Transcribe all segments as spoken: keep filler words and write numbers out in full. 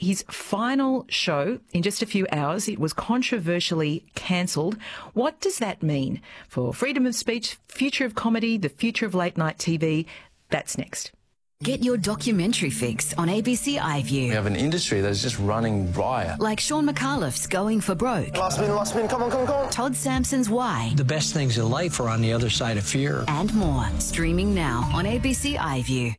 his final show in just a few hours. It was controversially cancelled. What does that mean for freedom of speech, future of comedy, the future of late night T V? That's next. Get your documentary fix on A B C iView. We have an industry that's just running riot. Like Sean McAuliffe's Going for Broke. Last spin, last spin, come on, come on, come on. Todd Sampson's Why. The best things in life are on the other side of fear. And more. Streaming now on A B C iView.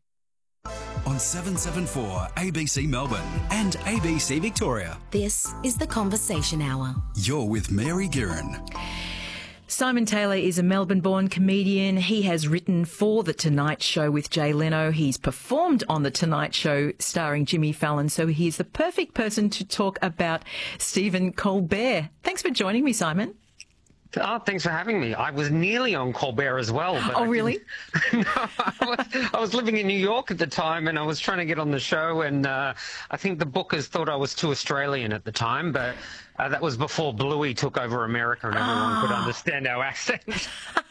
On seven seven four A B C Melbourne and A B C Victoria. This is The Conversation Hour. You're with Mary Guerin. Simon Taylor is a Melbourne-born comedian. He has written for The Tonight Show with Jay Leno. He's performed on The Tonight Show starring Jimmy Fallon. So he's the perfect person to talk about Stephen Colbert. Thanks for joining me, Simon. Oh, thanks for having me. I was nearly on Colbert as well. But oh, I really? no, I was, I was living in New York at the time, and I was trying to get on the show, and uh, I think the bookers thought I was too Australian at the time, but uh, that was before Bluey took over America and everyone oh. could understand our accents.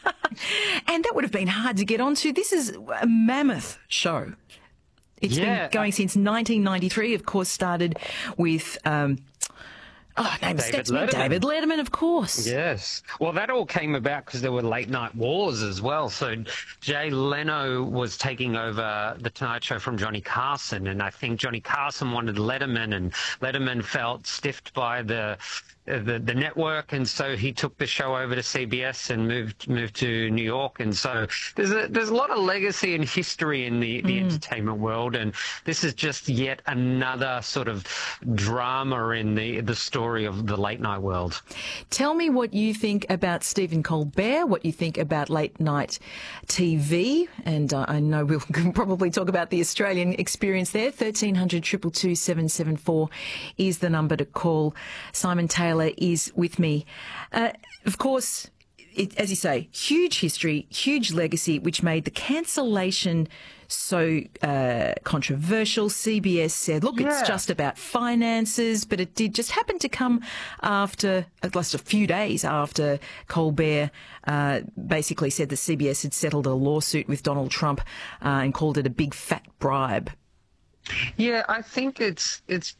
And that would have been hard to get onto. This is a mammoth show. It's yeah, been going since nineteen ninety-three, of course, started with... Um, Oh, name David Letterman. David Letterman, of course. Yes. Well, that all came about because there were late night wars as well. So Jay Leno was taking over The Tonight Show from Johnny Carson, and I think Johnny Carson wanted Letterman, and Letterman felt stiffed by the the, the network, and so he took the show over to C B S and moved moved to New York. And so there's a, there's a lot of legacy and history in the, the mm. entertainment world, and this is just yet another sort of drama in the the story of the late night world. Tell me what you think about Stephen Colbert, what you think about late night T V, and uh, I know we'll probably talk about the Australian experience there. thirteen hundred, two two two, seven seven four is the number to call. Simon Taylor is with me. Uh, of course, it, as you say, huge history, huge legacy, which made the cancellation so uh, controversial. C B S said, look, yeah. it's just about finances, but it did just happen to come after, at least a few days after Colbert uh, basically said that C B S had settled a lawsuit with Donald Trump uh, and called it a big fat bribe. Yeah, I think it's it's